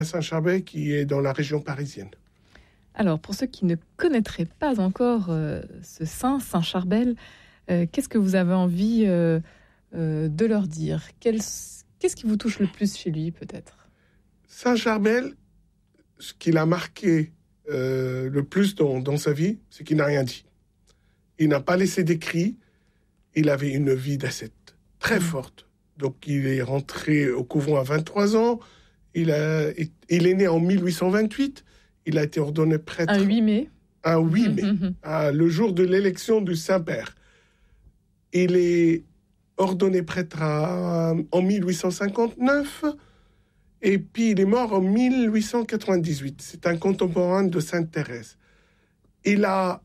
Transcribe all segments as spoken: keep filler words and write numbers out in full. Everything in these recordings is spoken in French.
Saint-Charbel, qui est dans la région parisienne. Alors, pour ceux qui ne connaîtraient pas encore euh, ce saint, Saint Charbel, euh, qu'est-ce que vous avez envie euh, euh, de leur dire? Quel, Qu'est-ce qui vous touche le plus chez lui, peut-être? Saint Charbel, ce qui l'a marqué euh, le plus dans, dans sa vie, c'est qu'il n'a rien dit. Il n'a pas laissé d'écrit. Il avait une vie d'ascète très mmh. forte. Donc, il est rentré au couvent à vingt-trois ans. Il, a, il est né en mille huit cent vingt-huit. Il a été ordonné prêtre... Un huit mai. Un huit mai, mmh. à, le jour de l'élection du Saint-Père. Il est ordonné prêtre à, en mille huit cent cinquante-neuf. Et puis, il est mort en mille huit cent quatre-vingt-dix-huit. C'est un contemporain de Sainte Thérèse. Il a,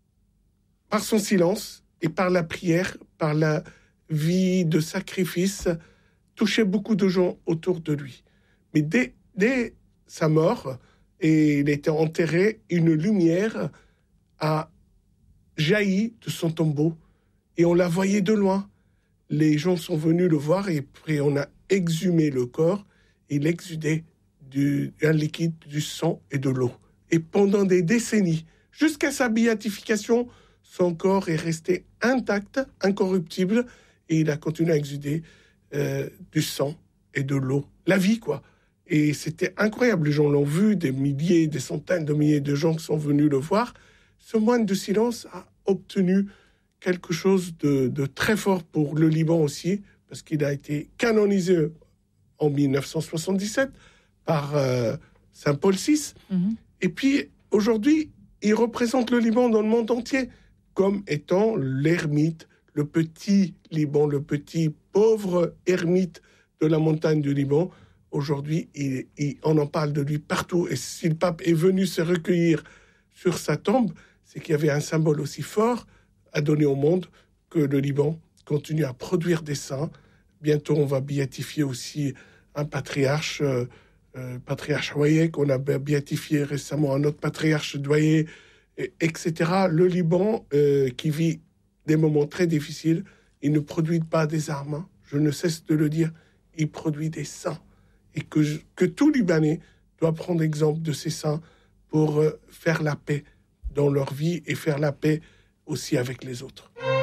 par son silence et par la prière, par la vie de sacrifice, touché beaucoup de gens autour de lui. Mais dès, dès sa mort, et il était enterré, une lumière a jailli de son tombeau et on la voyait de loin. Les gens sont venus le voir et puis on a exhumé le corps. Il exudait du, un liquide, du sang et de l'eau. Et pendant des décennies, jusqu'à sa béatification, son corps est resté intact, incorruptible, et il a continué à exuder euh, du sang et de l'eau. La vie, quoi. Et c'était incroyable. Les gens l'ont vu, des milliers, des centaines de milliers de gens qui sont venus le voir. Ce moine de silence a obtenu quelque chose de, de très fort pour le Liban aussi, parce qu'il a été canonisé en mille neuf cent soixante-dix-sept par euh, Saint Paul six. Mmh. Et puis, aujourd'hui, il représente le Liban dans le monde entier comme étant l'ermite, le petit Liban, le petit pauvre ermite de la montagne du Liban. Aujourd'hui, il, il, on en parle de lui partout. Et si le pape est venu se recueillir sur sa tombe, c'est qu'il y avait un symbole aussi fort à donner au monde que le Liban continue à produire des saints. Bientôt, on va béatifier aussi un patriarche, euh, euh, patriarche Douaye, qu'on a béatifié récemment, un autre patriarche Douaye, et, etc. Le Liban, euh, qui vit des moments très difficiles, il ne produit pas des armes, je ne cesse de le dire, il produit des saints. Et que, je, que tout Libanais doit prendre exemple de ces saints pour euh, faire la paix dans leur vie et faire la paix aussi avec les autres.